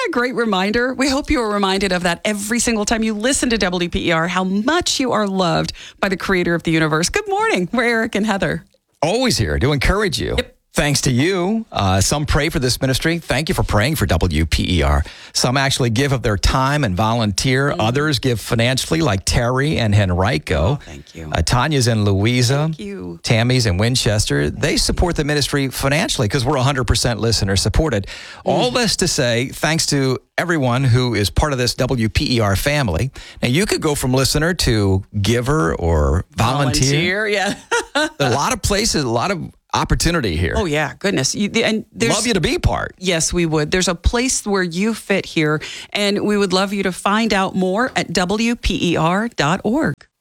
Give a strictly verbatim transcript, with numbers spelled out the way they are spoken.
a great reminder? We hope you are reminded of that every single time you listen to W P E R, how much you are loved by the creator of the universe. Good morning. We're Eric and Heather. Always here to encourage you. Yep. Thanks to you. Uh, some pray for this ministry. Thank you for praying for W P E R. Some actually give of their time and volunteer. Mm. Others give financially, like Terry and Henrico. Oh, thank you. Uh, Tanya's in Louisa. Thank you. Tammy's in Winchester. They support the ministry financially because we're one hundred percent listener supported. Mm. All this to say, thanks to everyone who is part of this W P E R family. Now, you could go from listener to giver or volunteer. Volunteer, yeah. A lot of places, a lot of opportunity here. Oh, yeah. Goodness. You, and there's, love you to be part. Yes, we would. There's a place where you fit here, and we would love you to find out more at W P E R dot org.